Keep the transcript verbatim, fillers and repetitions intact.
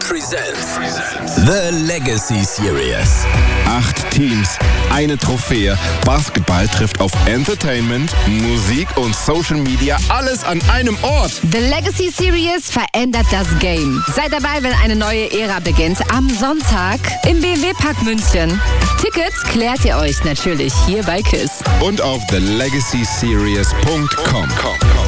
presents The Legacy Series. Acht Teams, eine Trophäe. Basketball trifft auf Entertainment, Musik und Social Media, alles an einem Ort. The Legacy Series verändert das Game. Seid dabei, wenn eine neue Ära beginnt. Am Sonntag im B M W-Park München. Tickets klärt ihr euch natürlich hier bei KISS. Und auf the legacy series punkt com.